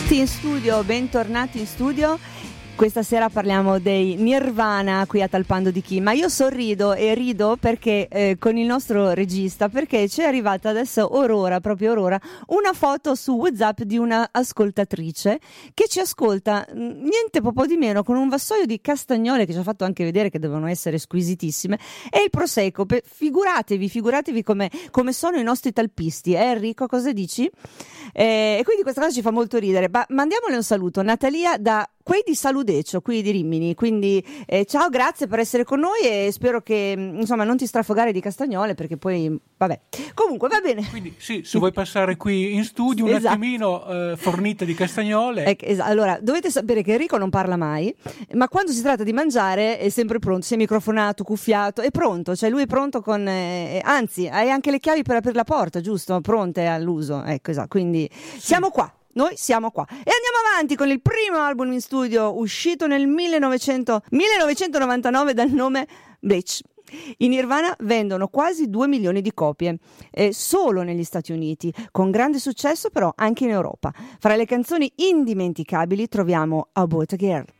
Bentornati in studio. Questa sera parliamo dei Nirvana qui a Talpando di Chi, ma io sorrido e rido perché con il nostro regista, perché ci è arrivata adesso proprio ora, una foto su WhatsApp di una ascoltatrice che ci ascolta niente po' di meno con un vassoio di castagnole che ci ha fatto anche vedere che devono essere squisitissime e il prosecco. Figuratevi come sono i nostri talpisti, Enrico, cosa dici? E quindi questa cosa ci fa molto ridere, ma mandiamole un saluto. Natalia da quei di Saludecio, qui di Rimini, quindi ciao, grazie per essere con noi e spero che insomma non ti strafogare di castagnole, perché poi vabbè, comunque va bene. Quindi sì, se vuoi passare qui in studio un attimino fornita di castagnole. Allora, dovete sapere che Enrico non parla mai, ma quando si tratta di mangiare è sempre pronto, si è microfonato, cuffiato, è pronto, cioè lui è pronto con anzi, hai anche le chiavi per aprire la porta, giusto? Pronte all'uso, ecco, esatto. Quindi sì. Siamo qua. Noi siamo qua e andiamo avanti con il primo album in studio uscito nel 1999 dal nome Bleach. I Nirvana vendono quasi 2 milioni di copie solo negli Stati Uniti, con grande successo però anche in Europa. Fra le canzoni indimenticabili troviamo About a Girl.